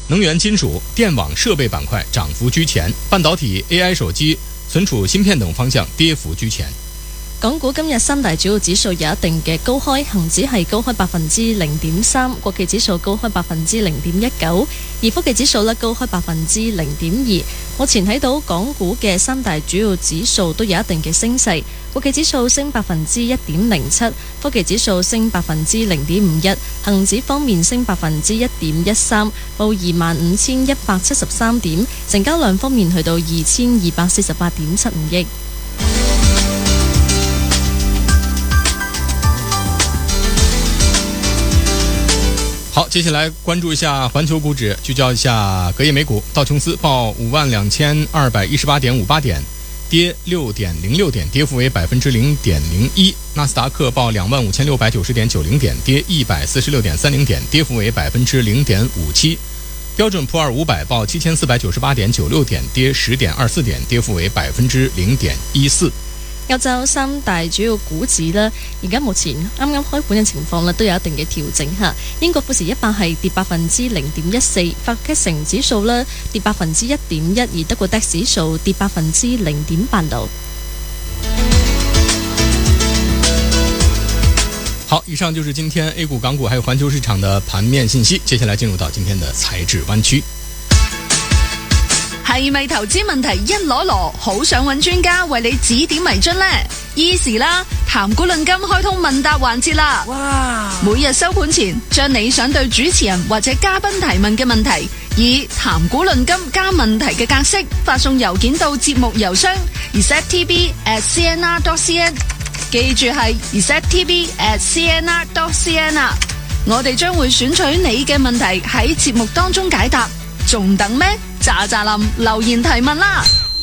能源金属、电网设备板块涨幅居前，半導體、AI 手機、存儲芯片等方向跌幅居前。 港股今日三大主要指數有一定嘅高開，恒指係高開0.3%，國企指數高開0.19%，而科技指數高開0.2%。目前睇到港股嘅三大主要指數都有一定嘅升勢，國企指數升1.07%，科技指數升0.51%，恒指方面升1.13%，報25,173點，成交量方面去到2248.75億。 好，接下来关注一下环球股指，聚焦一下隔夜美股。道琼斯报52,218.58点，跌6.06点，跌幅为0.01%。纳斯达克报25,690.90点，跌146.30点，跌幅为0.57%。标准普尔500报7,498.96点，跌10.24点，跌幅为0.14%。 歐洲三大主要股指呢，而家目前啱啱開盤嘅情況呢，都有一定嘅調整嚇。英國富時100係跌0.14%，法國CAC指數呢跌1.1%，而德國 DAX 指數跌0.86%。 好，以上就是今天 A 股、港股还有环球市场的盘面信息。接下来進入到今天的財智灣區。 係咪投資問題一籮籮，好想揾專家為你指點迷津呢？依時啦，談股論金開通問答環節啦！哇！每日收盤前，將你想對主持人或者嘉賓提問嘅問題，以談股論金加問題嘅格式發送郵件到節目郵箱 receptv@cnr.cn， 記住係 receptv@cnr.cn 啊！我哋將會選取你嘅問題喺節目當中解答，仲等咩？喳喳林留言提問啦！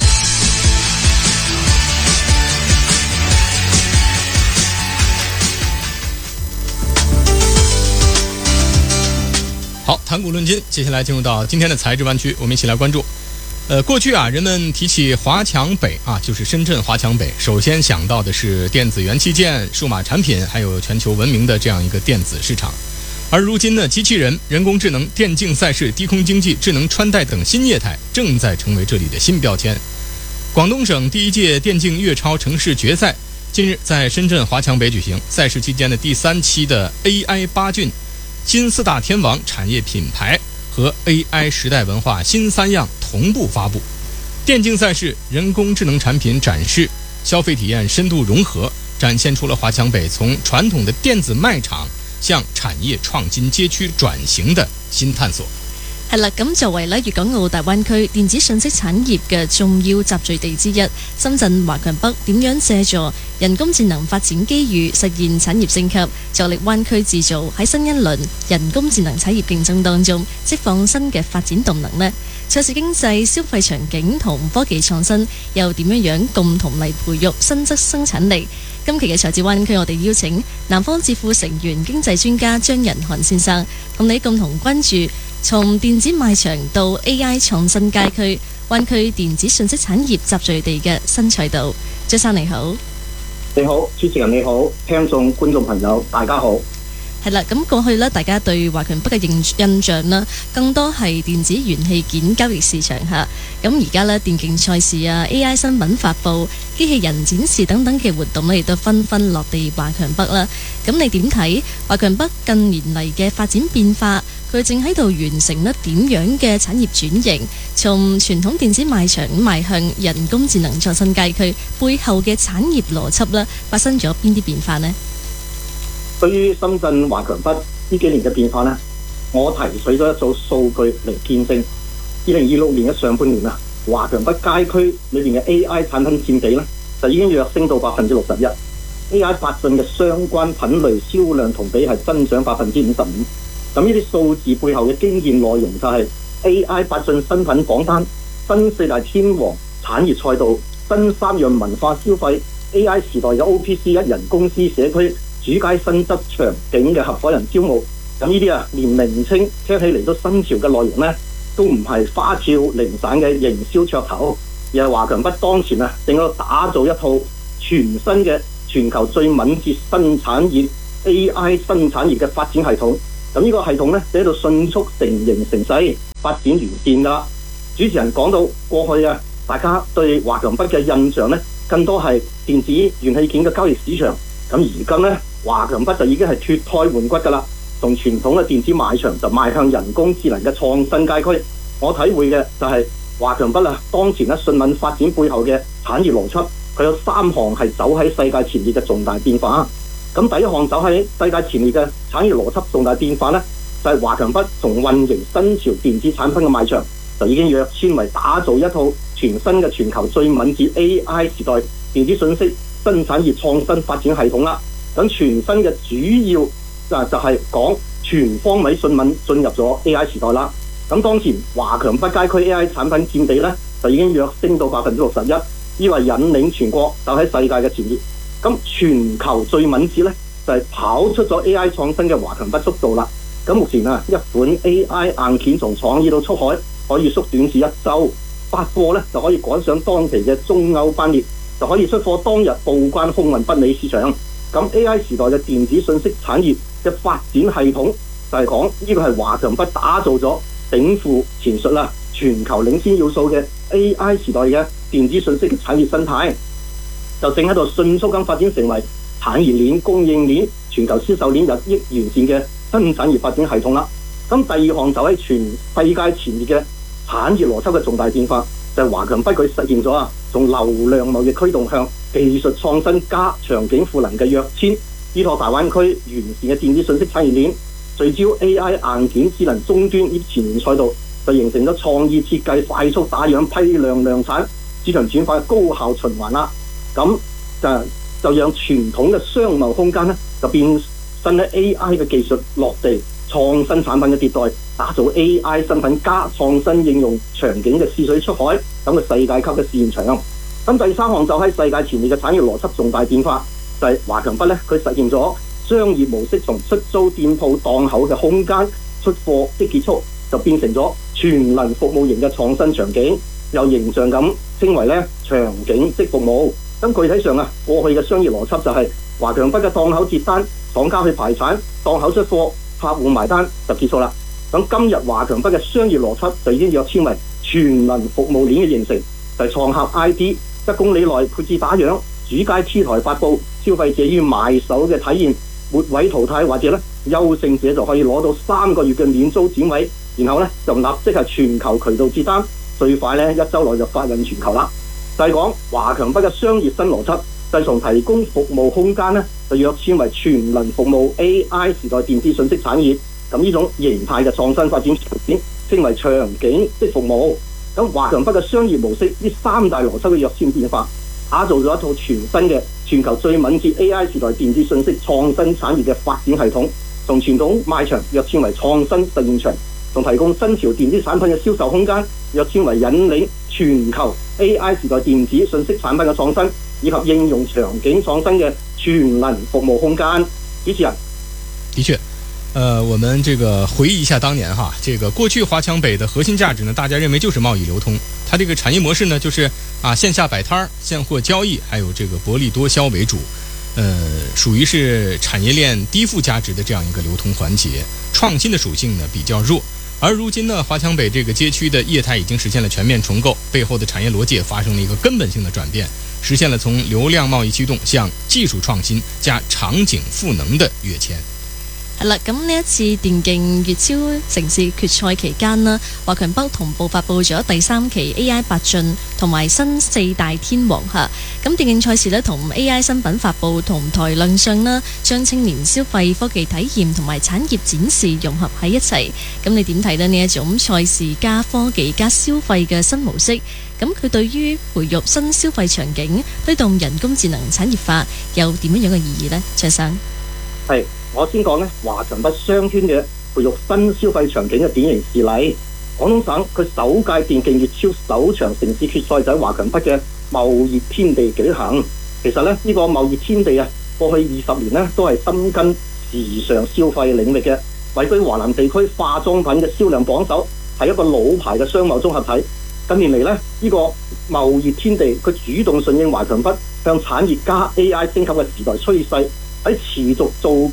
好，谈股论金，接下来进入到今天的财智湾区，我们一起来关注。过去人们提起华强北就是深圳华强北，首先想到的是电子元器件、数码产品，还有全球闻名的这样一个电子市场。而如今呢，机器人、人工智能、电竞赛事、低空经济、智能穿戴等新业态正在成为这里的新标签。广东省第一届电竞粤超城市决赛近日在深圳华强北举行，赛事期间的第3期的 AI 8俊新4大天王产业品牌和 AI 时代文化新3样同步发布。电竞赛事、人工智能产品展示、消费體驗深度融合，展現出了華強北從傳統的電子賣場向產業創新街區轉型的新探索。 係啦，咁作為粵港澳大灣區電子信息產業嘅重要集聚地之一，深圳華強北點樣借助人工智能發展機遇，實現產業升級，助力灣區製造喺新一輪人工智能產業競爭當中釋放新嘅發展動能呢？賽事經濟、消費場景同科技創新又點樣共同嚟培育新質生產力？今期嘅財智灣區，我哋邀請南方智庫成員經濟專家張仁韓先生，同你共同關注從電子賣場到 AI 創新街區，灣區電子信息產業集聚地嘅新賽道。張生你好。 你好，主持人你好，聽眾觀眾朋友大家好。 係啦，咁過去呢，大家對華強北嘅印象啦，更多係電子元器件交易市場嚇。咁而家呢，電競賽事AI 新品發布、機器人展示等等嘅活動呢，亦都紛紛落地華強北啦。咁你點睇華強北近年嚟嘅發展變化？佢正喺度完成呢點樣嘅產業轉型？從傳統電子賣場邁向人工智能創新街區，背後嘅產業邏輯呢，發生咗邊啲變化呢？ 對於深圳華強北呢幾年嘅變化呢，我提取咗一組數據嚟見證。2026年嘅上半年華強北街區裏面嘅 AI 產品佔比呢，就已經躍升到61%。AI 8俊嘅相關品類銷量同比係增長55%。咁呢啲數字背後嘅經驗內容就係 AI 8俊新品榜單、新4大天王產業賽道、新3樣文化消費、AI 時代嘅 OPC 一人公司社區、主街新質場景嘅合夥人招募。咁呢啲連名稱聽起嚟都新潮嘅內容呢，都唔係花俏零散嘅營銷噱頭，而係華強北當前正喺度打造一套全新嘅全球最敏捷新產業 AI 新產業嘅發展系統。 咁呢個系統咧就喺度迅速成形成勢，發展完善㗎啦。主持人講到過去啊，大家對華強北嘅印象咧，更多係電子元器件嘅交易市場。咁而今咧，華強北就已經係脫胎換骨㗎啦，從傳統嘅電子賣場就邁向人工智能嘅創新街區。我體會嘅就係華強北啊，當前咧迅猛發展背後嘅產業邏輯，佢有3項係走喺世界前列嘅重大變化。咁第一項走喺世界前列嘅產業邏輯重大變化咧，就係華強北從運營新潮電子產品嘅賣場，就已經躍遷為打造一套全新嘅全球最敏捷 AI 時代電子信息新產業創新發展系統啦。咁全新嘅主要就係講全方位迅猛進入咗 AI 時代啦。咁當前華強北街區 AI 產品佔比咧，就已經躍升到61%，以為引領全國走喺世界嘅前列。咁全球最敏捷咧，就係跑出咗 AI 創新嘅華強北速度啦。咁目前啊，一款 AI 硬件從創意到出海可以縮短至1週，發貨咧就可以趕上當期嘅中歐班列，就可以出貨當日報關空運不理市場。咁 AI 時代嘅電子信息產業嘅發展系統就係講呢個係華強北打造咗頂負前述啦，全球領先要素嘅 AI 時代嘅電子信息嘅產業生態，就正喺度迅速咁發展成為產業鏈、供應鏈、全球銷售鏈日益完善嘅新產業發展系統啦。咁第二項就喺全世界前列嘅產業邏輯嘅重大變化，就係華強北佢實現咗從流量貿易驅動向技術創新加場景賦能嘅躍遷，依託大灣區完善嘅電子信息產業鏈，聚焦 AI 硬件智能終端呢前沿賽道，就形成咗創意設計快速打樣批量量產市場轉化嘅高效循環啦。咁就讓傳統嘅商貿空間咧，就變身喺 AI 嘅技術落地、創新產品嘅迭代，打造 AI 新品加創新應用場景嘅試水出海咁嘅世界級嘅試驗場。咁第三項就喺世界前列嘅產業邏輯重大變化，就係華強北咧，佢實現咗商業模式從出租店鋪檔口嘅空間出貨即結束，就變成咗全能服務型嘅創新場景，又形象咁稱為咧場景即服務。咁具體上過去嘅商業邏輯就係華強北嘅檔口接單，廠家去排產，檔口出貨，客戶埋單就結束啦。咁今日華強北嘅商業邏輯就已經躍遷為全能服務鏈嘅形成，就係創客 ID 1公里內配置打樣，主街 T 台發佈，消費者於買手嘅體驗，末位淘汰或者咧優勝者就可以攞到3個月嘅免租展位，然後咧就立即係全球渠道接單，最快咧1週內就發運全球啦。就係講華強北嘅商業新邏輯，就係從提供服務空間咧，就躍遷為全能服務 AI 時代電子信息產業。咁呢種形態嘅創新發展場景，稱為場景即服務。咁華強北嘅商業模式呢3大邏輯嘅躍遷變化，打造咗一套全新嘅全球最敏捷 AI 時代電子信息創新產業嘅發展系統，從傳統賣場躍遷為創新實驗場，從提供新潮電子產品嘅銷售空間躍遷為引領全球 AI 時代電子信息產品嘅創新，以及應用場景創新嘅全能服務空間。主持人， 的确。我们这个回忆一下当年哈，这个过去华强北的核心价值呢，大家认为就是贸易流通，它这个产业模式呢，就是线下摆摊儿、现货交易，还有这个薄利多销为主，属于是产业链低附加值的这样一个流通环节，创新的属性呢比较弱。而如今呢，华强北这个街区的业态已经实现了全面重构，背后的产业逻辑也发生了一个根本性的转变，实现了从流量贸易驱動向技術創新加場景賦能的躍遷。 係啦，咁呢一次電競粵超城市決賽期間啦，華強北同步發布咗第3期 AI 八進同埋新4大天王嚇。咁電競賽事呢，同 AI 新品發布同台亮相啦，將青年消費、科技體驗同埋產業展示融合喺一齊。咁你點睇呢一種賽事加科技加消費嘅新模式？咁佢對於培育新消費場景、推動人工智能產業化有點樣嘅意義呢？張生， 係我先講呢，華強北商圈嘅培育新消費場景嘅典型事例。廣東省佢首屆電競粵超首場城市決賽就喺華強北嘅貿易天地舉行。其實呢，呢個貿易天地過去20年呢都係深耕時尚消費領域嘅，位居華南地區化妝品嘅銷量榜首，係一個老牌嘅商貿綜合體。近年嚟呢，呢個貿易天地佢主動順應華強北向產業加 AI 升級嘅時代趨勢，喺持續做強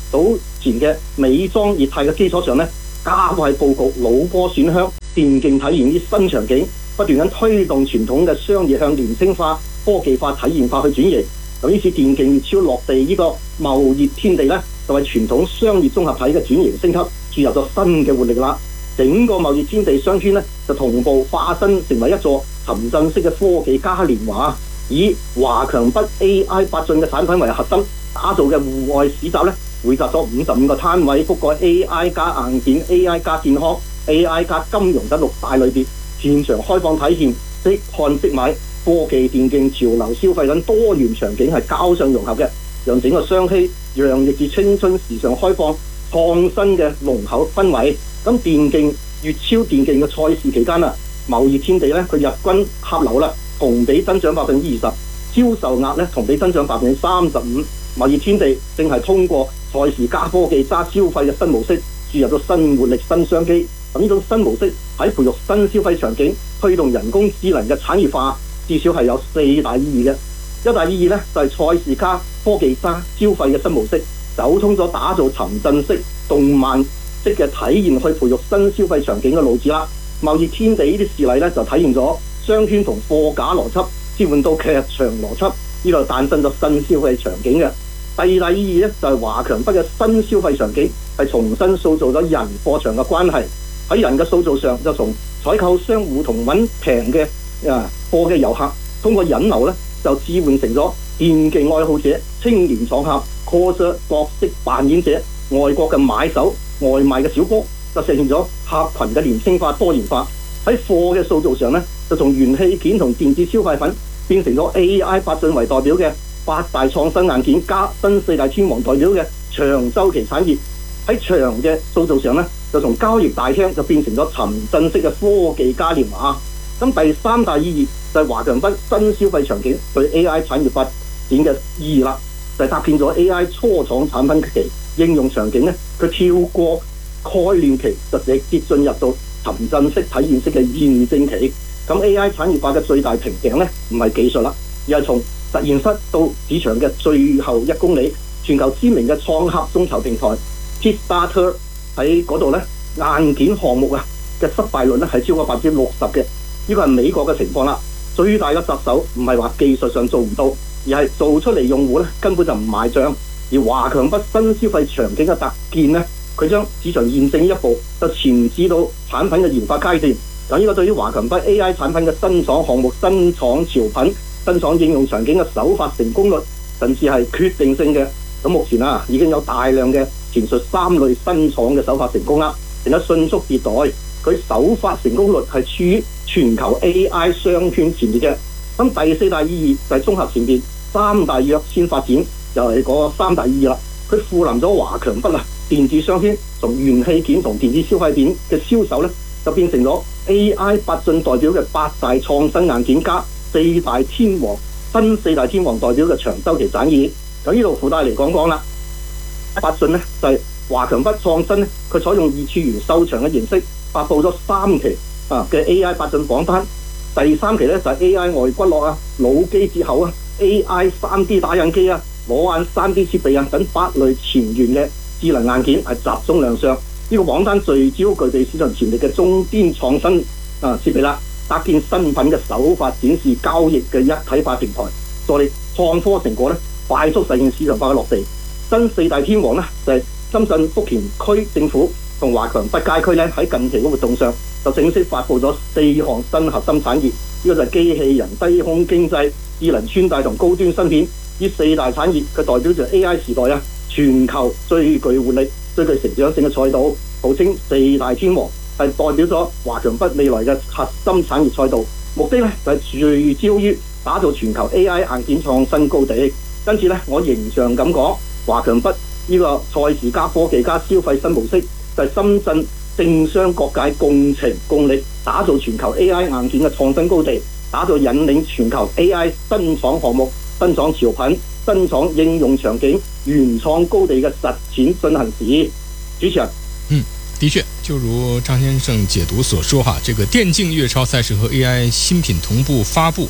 早前嘅美妝業態嘅基礎上咧，加快佈局腦波選香、電競體驗啲新場景，不斷咁推動傳統嘅商業向年輕化、科技化、體驗化去轉型。咁於是電競月超落地呢個貿易天地咧，就為傳統商業綜合體嘅轉型升級注入咗新嘅活力啦。整個貿易天地商圈咧就同步化身成為一座沉浸式嘅科技嘉年華，以華強北 AI 八駿嘅產品為核心打造嘅戶外市集咧，匯集咗55個攤位，覆蓋 AI 加硬件、AI 加健康、AI 加金融等6大類別，現場開放體驗，即看即買，科技、電競、潮流消費等多元場景係交相融合嘅，讓整個商禧洋溢住青春時尚開放創新嘅濃厚氛圍。咁電競月超電競嘅賽事期間啊，貿易天地咧佢日均客流啦同比增長20%，銷售額咧同比增長35%。貿易天地正係通過賽事加科技加消費嘅新模式，注入咗新活力、新商機。咁呢種新模式喺培育新消費場景，推動人工智能嘅產業化，至少係有4大意義嘅。一大意義咧就係賽事加科技加消費嘅新模式，走通咗打造沉浸式、動漫式嘅體驗去培育新消費場景嘅路子啦。貿易天地呢啲事例咧就體現咗商圈同貨架邏輯切換到劇場邏輯，呢度誕生咗新消費場景嘅。第二大意義咧就係華強北嘅新消費場景係重新塑造咗人貨場嘅關係。喺人嘅塑造上，就從採購商戶同揾平嘅貨嘅遊客，通過引流咧就置換成咗電競愛好者、青年闖客、cos 角色扮演者、外國嘅買手、外賣嘅小哥，就實現咗客群嘅年輕化、多元化。喺貨嘅塑造上咧，就從元器件同電子消費品變成咗 AI 八駿為代表嘅8大創新硬件加新4大天王代表嘅長週期產業。喺場嘅塑造上咧，就從交易大廳就變成咗沉浸式嘅科技嘉年華。咁第3大意義就係華強北新消費場景對 AI 產業發展嘅意義啦，就係搭建咗 AI 初創產品期應用場景咧，佢跳過概念期就直接進入到沉浸式體驗式嘅驗證期。咁 AI 產業化嘅最大瓶頸咧，唔係技術啦，而係從實驗室到市場嘅最後1公里，全球知名嘅創客眾籌平台 Kickstarter 喺嗰度咧，硬件項目嘅失敗率咧係超過60%嘅。呢個係美國嘅情況啦。最大嘅殺手唔係話技術上做唔到，而係做出嚟用戶咧根本就唔買帳。而華強北新消費場景嘅特建咧，佢將市場驗證一步就前置到產品嘅研發階段。咁呢個對於華強北 AI 產品嘅新廠項目、新廠潮品、新廠應用場景嘅首發成功率，甚至係決定性嘅。咁目前已經有大量嘅前述3類新廠嘅首發成功啦，並且迅速迭代。佢首發成功率係處於全球 AI 商圈前列嘅。咁第4大意義就係綜合前面3大躍先發展，就係嗰3大意義啦。佢賦臨咗華強北電子商圈從元器件同電子消費品嘅銷售咧，就變成咗 AI 八駿代表嘅8大創新硬件加4大天王新4大天王代表嘅長週期產業。咁呢度附帶嚟講啦，八駿咧就係華強北創新咧，佢採用2次元秀場嘅形式發布咗3期嘅 AI 八駿榜單。第3期咧就係 AI 外骨骼腦機接口AI 3D 打印機裸眼 3D 設備等8類前沿嘅智能硬件係集中亮相。呢個榜單聚焦具備市場潛力嘅中端創新設備啦，搭建新品嘅首發展示交易嘅一體化平台，助力創科成果咧快速實現市場化嘅落地。新4大天王咧就係深圳福田區政府同華強北街區咧喺近期嘅活動上就正式發布咗4項新核心產業，呢個就係機器人、低空經濟、智能穿戴同高端芯片。呢4大產業佢代表住 AI 時代全球最具活力、最具成長性嘅賽道，號稱4大天王，係代表咗華強北未來嘅核心產業賽道。目的咧就係聚焦於打造全球 AI 硬件創新高地。因此咧，我形象咁講，華強北呢個賽事加科技加消費新模式，就係深圳政商各界共情共力，打造全球 AI 硬件嘅創新高地，打造引領全球 AI 新廠項目、新廠潮品、新廠應用場景原創高地嘅實踐進行時。主持人， 的確，就如張先生解讀所說這個電競月超賽事和 AI 新品同步發布，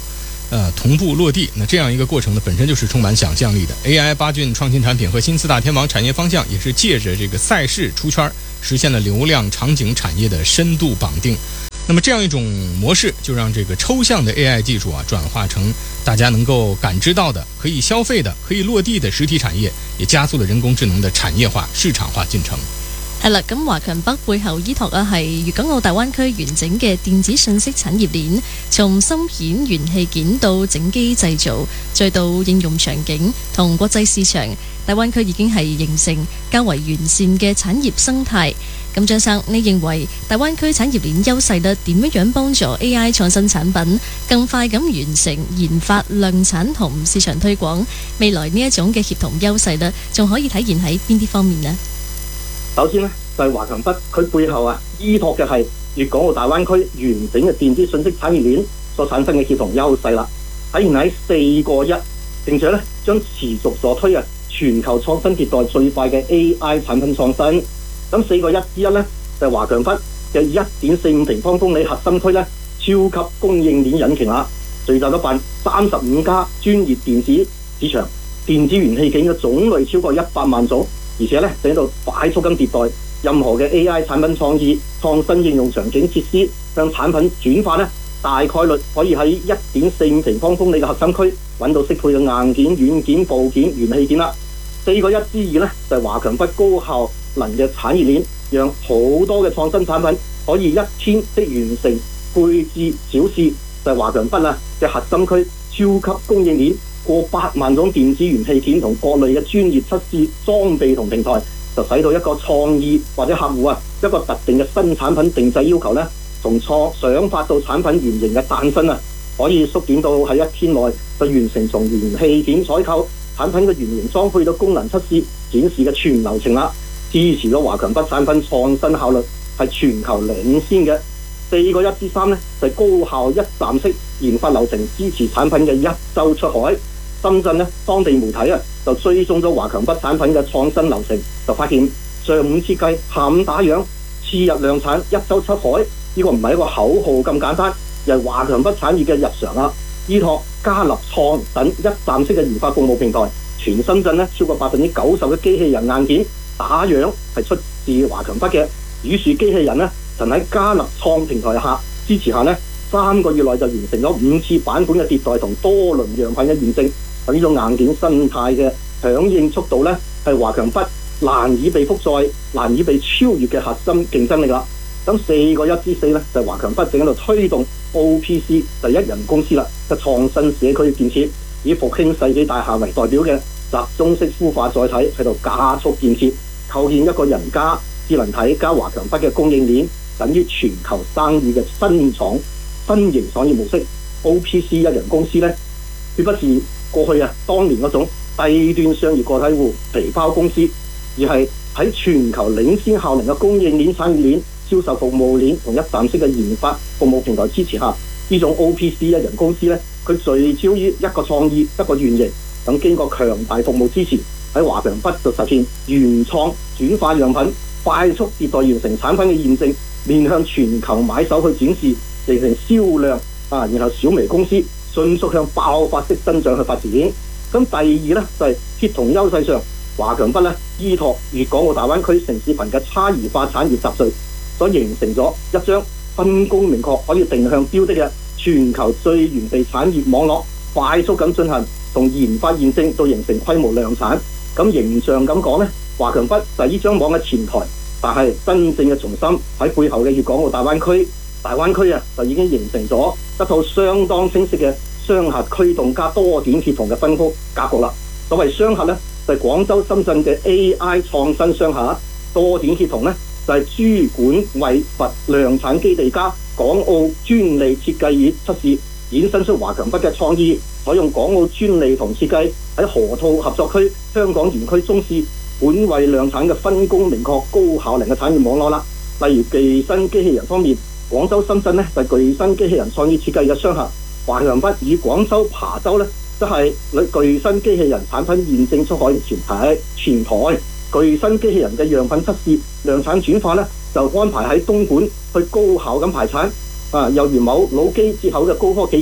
同步落地。那这样一个过程呢，本身就是充满想象力的。AI 8郡创新产品和新4大天王产业方向，也是借着这个赛事出圈，实现了流量场景产业的深度绑定。那么这样一种模式，就让这个抽象的 AI 技术转化成大家能够感知到的、可以消费的、可以落地的实體產業，也加速了人工智能的產業化、市場化進程。 係啦，咁華強北背後依託係粵港澳大灣區完整嘅電子信息產業鏈，從芯片、元器件到整機製造，再到應用場景同國際市場，大灣區已經係形成較為完善嘅產業生態。咁張生，你認為大灣區產業鏈優勢呢點樣幫助 AI 創新產品更快咁完成研發、量產同市場推廣？未來呢一種嘅協同優勢呢，仲可以體現喺邊啲方面呢？ 首先呢，就係華強北佢背後依託嘅係粵港澳大灣區完整嘅電子信息產業鏈所產生嘅協同優勢啦，體現喺4個1，並且呢將持續助推全球創新迭代最快嘅 AI 產品創新。咁4個1之一呢，就係華強北嘅 1.45 平方公里核心區呢，超級供應鏈引擎啦，聚集咗35家專業電子市場電子元器件嘅種類超過100萬種，而且呢就喺度快速咁迭代任何嘅 AI 產品創意、創新應用場景設施，向產品轉化呢，大概率可以喺 1.45 平方公里嘅核心區揾到適配嘅硬件、軟件、部件、元器件啦。4個1之2呢，就係華強北高效能嘅產業鏈，讓好多嘅創新產品可以1天即完成配置小試，就係華強北嘅核心區超級供應鏈過8萬種電子元器件同各類嘅專業測試裝備同平台，就使到一個創意或者客戶一個特定嘅新產品定製要求呢，從想法到產品原型嘅誕生可以縮短到喺1天內就完成從元器件採購、產品嘅原型裝配到功能測試展示嘅全流程啦，支持咗華強北產品創新效率係全球領先嘅。4個1之3呢，就係高效一站式研發流程，支持產品嘅1週出海。深圳呢，當地媒體就追蹤咗華強北產品嘅創新流程，就發現上午設計、下午打樣、次日量產、1週出海，呢個唔係一個口號咁簡單，而係華強北產業嘅日常啦。依託加立創等一站式嘅研發服務平台，全深圳呢超過90%嘅機器人硬件打樣係出自華強北嘅。羽樹機器人呢，曾喺加立創平台下支持下呢，3個月內就完成咗5次版本嘅迭代同多輪樣品嘅驗證。呢種硬件生態嘅響應速度呢，係華強北難以被複載、難以被超越嘅核心競爭力啦。咁4個1之4呢，就係華強北正喺度推動 OPC 第一人公司啦嘅創新社區建設，以復興世紀大廈為代表嘅集中式孵化載體喺度加速建設，構建一個人加智能體加華強北嘅供應鏈，等於全球生意嘅新型創業模式。OPC 一人公司呢，佢不是過去當年嗰種低端商業個體戶皮包公司，而係喺全球領先效能嘅供應鏈、產業鏈、銷售服務鏈同一站式嘅研發服務平台支持下，呢種 OPC 一人公司呢，佢聚焦於一個創意、一個原型，等經過強大服務支持，喺華強北就實現原創轉化樣品，快速迭代完成產品嘅驗證，面向全球買手去展示，形成銷量然後小微公司迅速向爆發式增長去發展。咁第二呢，就係協同優勢上，華強北呢依託粵港澳大灣區城市群嘅差異化產業集聚，所形成咗一張分工明確、可以定向標的嘅全球最完備產業網絡，快速咁進行從研發驗證到形成規模量產。咁形象咁講呢，華強北就係呢張網嘅前台，但係真正嘅重心喺背後嘅粵港澳大灣區。大灣區就已經形成咗一套相當清晰嘅雙核驅動加多點協同嘅分工格局啦。所謂雙核呢，就係廣州、深圳嘅 AI 創新雙核；多點協同呢，就係珠管、惠佛量產基地加港澳專利設計與測試，衍生出華強北嘅創意，採用港澳專利同設計喺河套合作區、香港園區中試本位量產嘅分工明確、高效能嘅產業網絡啦。例如具身機器人方面，廣州、深圳呢，就係具身機器人創意設計嘅雙核，華強北與廣州、琶洲呢，即係具身機器人產品驗證出海嘅前台，具身機器人嘅樣品測試、量產轉化呢，就安排喺東莞去高效咁排產。又如某老機接口嘅高科企業，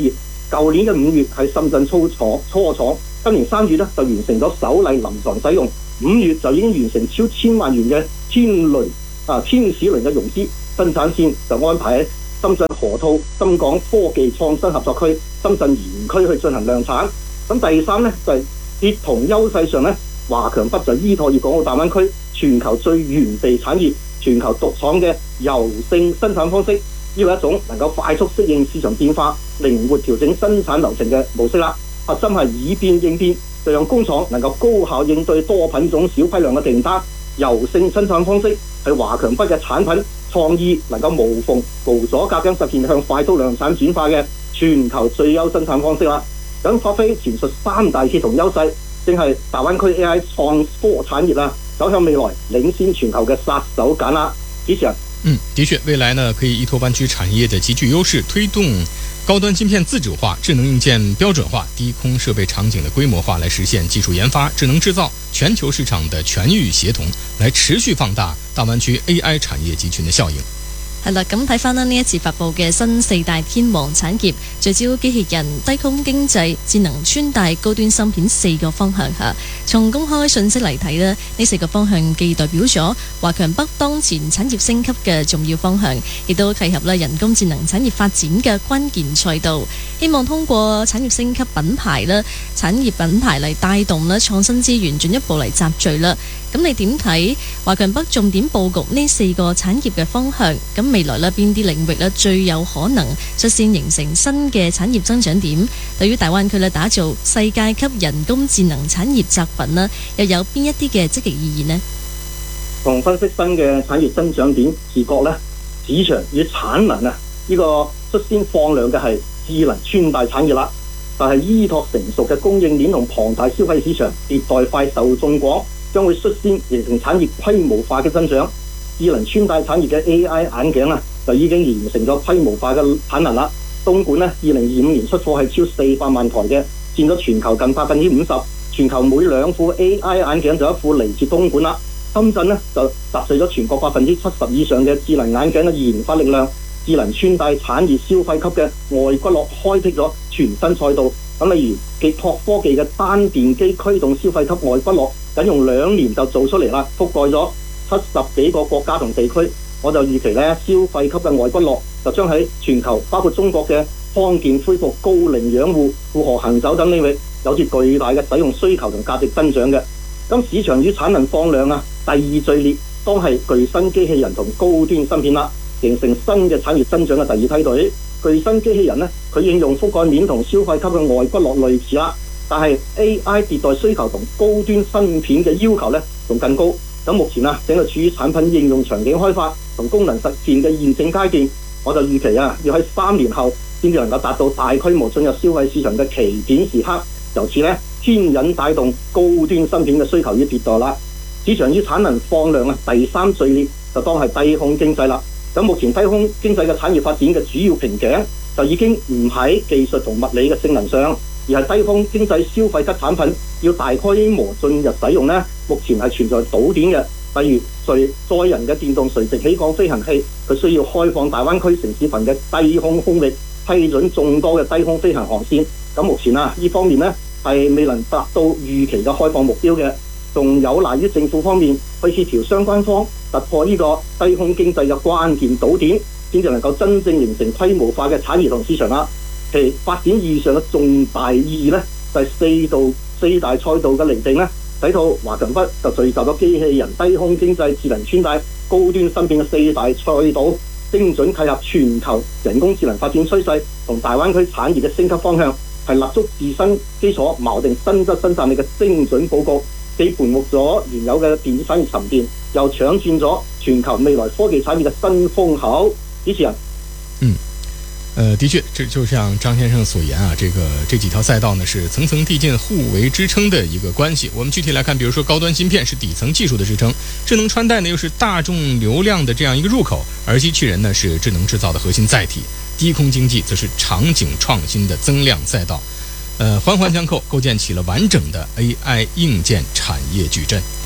舊年嘅5月喺深圳初廠，今年3月咧就完成咗首例臨床使用，5月就已經完成超1000萬元嘅天使輪嘅融資，生產線就安排喺深圳河套深港科技創新合作區、深圳園區去進行量產。咁第3呢，就係協同優勢上呢，華強北就依託粵港澳大灣區全球最原地產業、全球獨創嘅柔性生產方式，呢個一種能夠快速適應市場變化、靈活調整生產流程嘅模式啦。核心係以變應變，就讓工廠能夠高效應對多品種小批量嘅訂單。柔性生產方式係華強北嘅產品創意能夠無阻隔咁實現向快速量產轉化嘅全球最優生產方式啦。咁發揮前述3大協同優勢，正係大灣區 AI 創科產業啦，走向未來領先全球嘅殺手鐧啦。主持人， 的確，未來呢可以依託灣區產業的極具優勢，推動高端芯片自主化、智能硬件標準化、低空設備場景的規模化，來實現技術研發、智能製造、全球市場的全域協同，來持續放大大灣區 AI 產業集群的效應。 係啦，咁睇翻呢一次發布嘅新4大天王產業，聚焦機器人、低空經濟、智能穿戴、高端芯片4個方向嚇。從公開信息嚟睇呢4個方向既代表咗華強北當前產業升級嘅重要方向，亦都契合人工智能產業發展嘅關鍵賽道。希望通過產業升級品牌啦、產業品牌嚟帶動啦創新資源進一步嚟集聚啦。咁你點睇華強北重點佈局呢4個產業嘅方向？咁未來呢邊啲領域呢最有可能率先形成新嘅產業增長點？對於大灣區呢打造世界級人工智能產業集群呢，又有邊一啲嘅積極意義呢？ 從分析新嘅產業增長點視角呢，市場與產能啊，呢個率先放量嘅係智能穿戴產業啦。但係依託成熟嘅供應鏈同龐大消費市場，迭代快、受眾廣，將會率先形成產業規模化嘅增長。智能穿戴產業嘅 AI 眼鏡啊，就已經完成咗規模化嘅產能啦。東莞呢，2025年出貨係超400萬台嘅，佔咗全球近50%。全球每2副 AI 眼鏡就1副嚟自東莞啦。深圳呢，就集聚咗全國70%以上嘅智能眼鏡嘅研發力量。智能穿戴產業消費級嘅外骨骼開闢咗全新賽道。咁例如極拓科技嘅單電機驅動消費級外骨骼，僅用2年就做出嚟啦，覆蓋咗70幾個國家同地區。我就預期咧，消費級嘅外骨骼就將喺全球包括中國嘅康健恢復、高齡養護、負荷行走等領域有住巨大嘅使用需求同價值增長嘅。咁市場與產能放量啊，第二序列當係具身機器人同高端芯片啦，形成新嘅產業增長嘅第二梯隊。具身機器人呢，佢應用覆蓋面同消費級嘅外骨骼類似啦，但係 AI 迭代需求同高端芯片嘅要求呢仲更高。咁目前啊，整個處於產品應用場景開發同功能實現嘅現證階段，我就預期啊，要喺3年後先至能夠達到大規模進入消費市場嘅奇點時刻。由此呢，牽引帶動高端芯片嘅需求與迭代啦。市場與產能放量啊，第3序列就當係低空經濟啦。咁目前低空經濟嘅產業發展嘅主要瓶頸就已經唔喺技術同物理嘅性能上，而係低空經濟消費級產品要大規模進入使用呢，目前係存在堵點嘅。例如載人嘅電動垂直起降飛行器，佢需要開放大灣區城市群嘅低空空域，批准眾多嘅低空飛行航線。咁目前啊，呢方面呢係未能達到預期嘅開放目標嘅，仲有賴於政府方面去協調相關方，突破呢個低空經濟嘅關鍵堵點，先至能夠真正形成規模化嘅產業同市場啦。其發展意義上嘅重大意義呢，就係4大賽道嘅釐定呢，使到華強北就聚集咗機器人、低空經濟、智能穿戴、高端芯片嘅4大賽道，精準契合全球人工智能發展趨勢同大灣區產業嘅升級方向，係立足自身基礎，錨定新質新戰力嘅精準佈局，既盤活咗原有嘅電子產業沉澱，又搶佔咗全球未來科技產業嘅新風口。主持人， 的確，這就像張先生所言啊，這幾條賽道呢是層層遞進、互為支撐的一個關係。我們具體來看，比如說高端芯片是底層技術的支撐，智能穿戴呢又是大眾流量的這樣一個入口，而機器人呢是智能製造的核心載體，低空經濟則是場景創新的增量賽道。環環相扣，構建起了完整的 AI 硬件產業矩陣。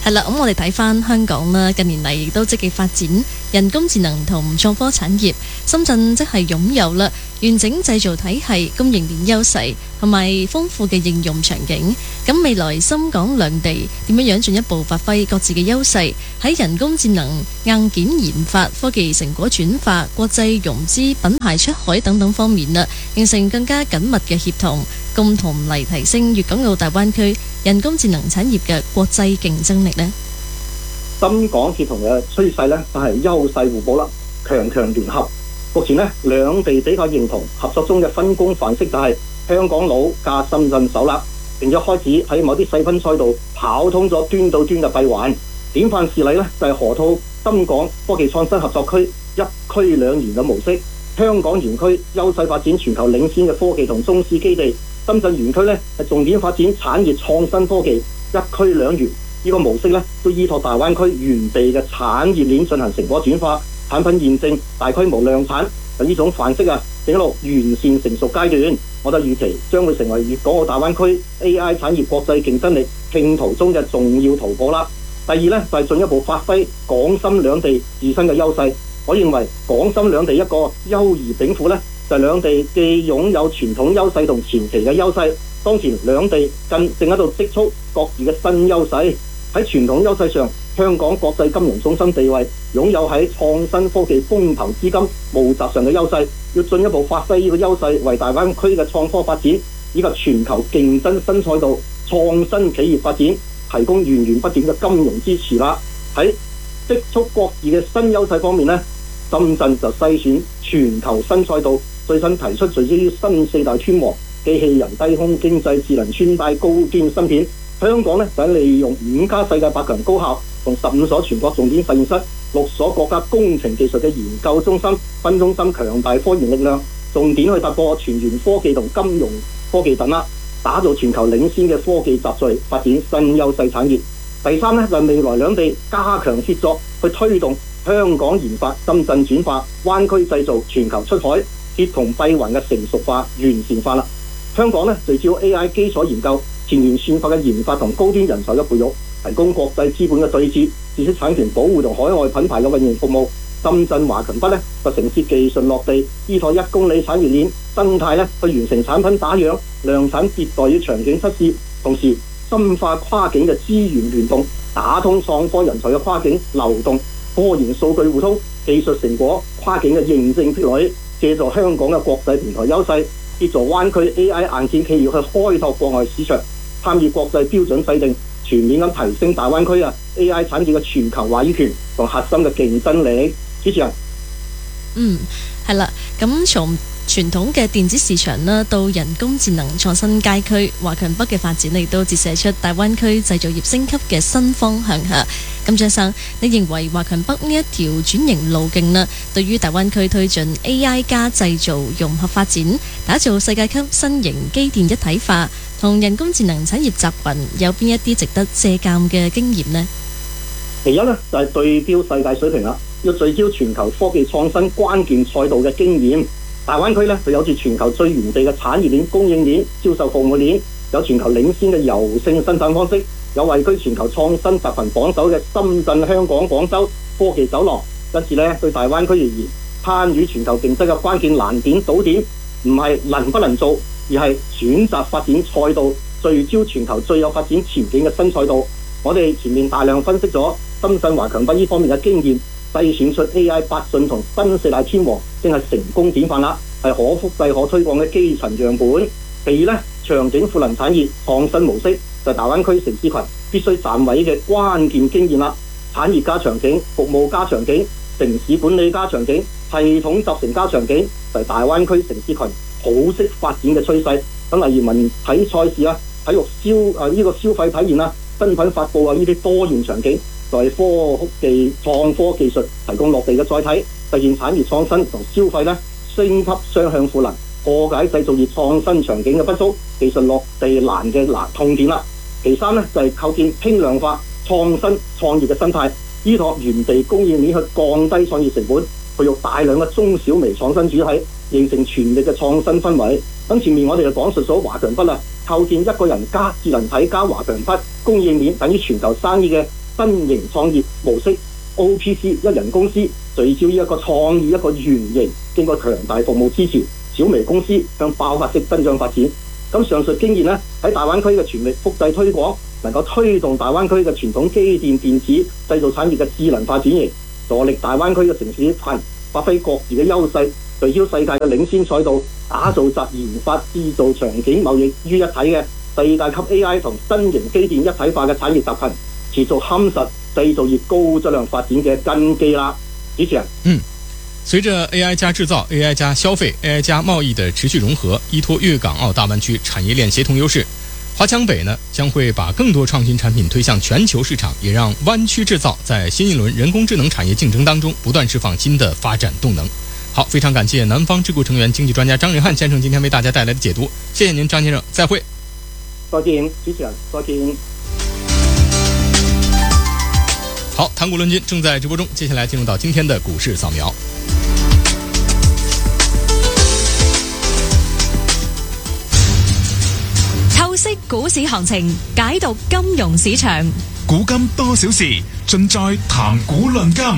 係啦，咁我哋睇翻香港啦，近年嚟亦都積極發展人工智能同創科產業。深圳即係擁有啦完整製造體系、供應鏈優勢同埋豐富嘅應用場景。咁未來深港兩地點樣進一步發揮各自嘅優勢，喺人工智能硬件研發、科技成果轉化、國際融資、品牌出海等等方面啦，形成更加緊密嘅協同，共同嚟提升粵港澳大灣區人工智能產業嘅國際競爭力呢？ 深港協同嘅趨勢呢，就係優勢互補啦，強強聯合。目前呢，兩地比較認同合作中嘅分工範式就係香港佬加深圳手啦，並且開始喺某啲細分賽道跑通咗端到端嘅閉環。典範事例呢，就係河套深港科技創新合作區一區兩園嘅模式。香港園區優勢發展全球領先嘅科技同中試基地，深圳園區呢係重點發展產業創新科技一區兩園。呢個模式呢，都依託大灣區原地嘅產業鏈進行成果轉化、產品驗證、大規模量產。呢種範式啊，正喺度完善成熟階段。我哋預期將會成為粵港澳大灣區 AI 產業國際競爭力拼圖中嘅重要突破啦。第二呢，就係進一步發揮港深兩地自身嘅優勢。我認為港深兩地一個優而稟賦呢，就係兩地既擁有傳統優勢同前期嘅優勢，當前兩地正喺度積蓄各自嘅新優勢。喺傳統優勢上，香港國際金融中心地位，擁有喺創新科技風投資金募集上嘅優勢，要進一步發揮呢個優勢，為大灣區嘅創科發展以及全球競爭新賽道、創新企業發展提供源源不斷嘅金融支持啦。喺積蓄各自嘅新優勢方面呢，深圳就篩選全球新賽道，最新提出聚焦於新四大天王、機器人、低空經濟、智能穿戴、高端芯片。香港呢，就利用5家世界百強高校同15所全國重點實驗室、6所國家工程技術嘅研究中心、分中心強大科研力量，重點去突破全員科技同金融科技等啦，打造全球領先嘅科技集聚，發展新優勢產業。第三呢，就係未來兩地加強協作，去推動香港研發、深圳轉化、灣區製造、全球出海，協同閉環嘅成熟化、完善化啦。香港呢，聚焦 AI 基礎研究、前沿算法嘅研發同高端人才嘅培育，提供國際資本嘅對接、知識產權保護同海外品牌嘅運營服務。深圳華強北呢，就承接技術落地，依託1公里產業鏈生態呢，去完成產品打樣、量產迭代與場景測試，同時深化跨境嘅資源聯動，打通創科人才嘅跨境流動，科研數據互通，技術成果跨境嘅認證積累，借助香港嘅國際平台優勢，協助灣區 AI 硬件企業去開拓國外市場，參與國際標準制定，全面咁提升大灣區AI 產業嘅全球話語權同核心嘅競爭力。主持人， 係啦，咁從傳統嘅電子市場啦，到人工智能創新街區，華強北嘅發展亦都折射出大灣區製造業升級嘅新方向嚇。咁張生，你認為華強北呢一條轉型路徑呢，對於大灣區推進 AI 加製造融合發展，打造世界級新型機電一體化同人工智能產業集群，有邊一啲值得借鑑嘅經驗呢？ 其一呢，就係對標世界水平啦，要聚焦全球科技創新關鍵賽道嘅經驗。大灣區呢，就有住全球最原地嘅產業鏈、供應鏈、銷售服務鏈，有全球領先嘅柔性生產方式，有位居全球創新集群榜首嘅深圳、香港、廣州科技走廊。因此呢，對大灣區而言，參與全球競爭嘅關鍵難點、堵點，唔係能不能做，而係選擇發展賽道，聚焦全球最有發展前景嘅新賽道。我哋前面大量分析咗深圳華強北呢方面嘅經驗，篩選出 AI 8迅同新四大天王，正係成功典範啦，係可複製可推廣嘅基層樣本。其二呢，場景賦能產業創新模式就係大灣區城市群必須站穩嘅關鍵經驗啦。產業加場景、服務加場景、城市管理加場景、系統集成加場景，就係大灣區城市群好識發展嘅趨勢。咁例如文體賽事體育呢個消費體驗新品發佈呢啲多元場景，就係創科技術提供落地嘅載體，實現產業創新同消費升級雙向賦能，破解製造業創新場景嘅不足，技術落地難嘅痛點啦。其三呢，就係構建輕量化創新創業嘅生態，依託原地供應鏈去降低創業成本，培育大量嘅中小微創新主體，形成全力嘅創新氛圍。咁前面我哋就講述咗華強北構建一個人加智能體加華強北供應鏈，等於全球生意嘅新型創業模式 OPC 一人公司，聚焦於一個創意一個原型，經過強大服務支持，小微公司向爆發式增長發展。咁上述經驗呢，喺大灣區嘅全力複製推廣，能夠推動大灣區嘅傳統機電電子製造產業嘅智能化轉型，助力大灣區嘅城市群發揮各自嘅優勢，聚焦世界嘅領先賽道，打造集研發、製造、場景、貿易於一體嘅世界級 AI 同新型機電一體化嘅產業集群，持續夯實製造業高質量發展嘅根基啦。主持人， 隨着 AI 加製造、AI 加消費、AI 加貿易的持續融合，依托粵港澳大灣區產業鏈協同優勢，華強北呢將會把更多創新產品推向全球市場，也讓灣區製造在新一輪人工智能產業競爭當中不斷釋放新的發展動能。好，非常感謝南方智庫成員經濟專家張仁漢先生今天為大家帶來的解讀，謝謝您張先生，再會。 再見，主持人，再見。 好，談股論金正在直播中，接下來進入到今天的股市掃描。 透析股市行情，解讀金融市場， 古今多少事，盡在談股論金。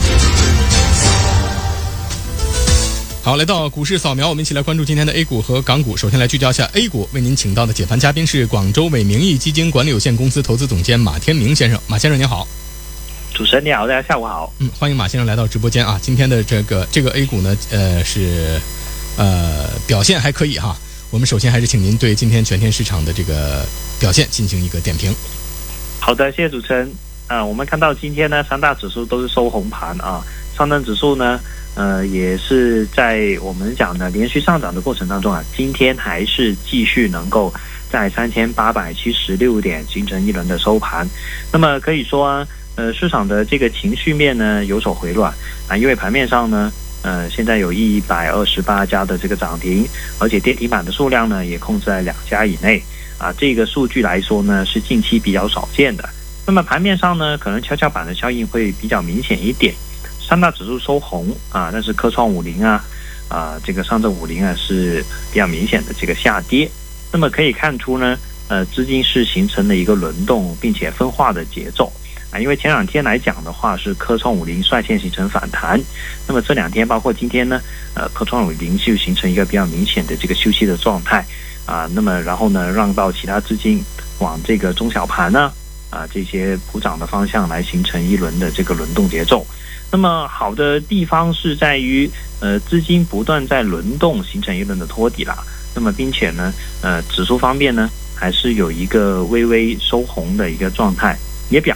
好，來到股市掃描，我們一起來關注今天的 A 股和港股。首先來聚焦一下 A 股，為您請到的解盤嘉賓是廣州偉明義基金管理有限公司投資總監馬天明先生。馬先生您好。 主持人你好，大家下午好。 歡迎馬先生來到直播間啊。今天的這個 A 股呢，是表現還可以哈。我們首先還是請您對今天全天市場的這個表現進行一個點評。 好的，謝謝主持人。我們看到今天呢，三大指數都是收紅盤啊。上證指數呢，也是在我們講的連續上漲的過程當中啊，今天還是繼續能夠在3876點形成一輪的收盤。那麼可以說市場的這個情緒面呢有所回暖啊，因為盤面上呢，現在有128家的這個漲停，而且跌停板的數量呢也控制在2家以內啊，這個數據來說呢是近期比較少見的。那麼盤面上呢，可能蹺蹺板的效應會比較明顯一點。三大指數收紅啊，但是科創50這個上證50是比較明顯的這個下跌。那麼可以看出呢，資金是形成了一個輪動並且分化的節奏啊。因為前兩天來講的話，是科創50率先形成反彈，那麼這兩天包括今天呢，科創50就形成一個比較明顯的這個休息的狀態啊。那麼然後呢，讓到其他資金往這個中小盤呢這些普漲的方向來形成一輪的這個輪動節奏。那麼好的地方是在於資金不斷在輪動，形成一輪的托底啦。那麼並且呢指數方面呢還是有一個微微收紅的一個狀態，也表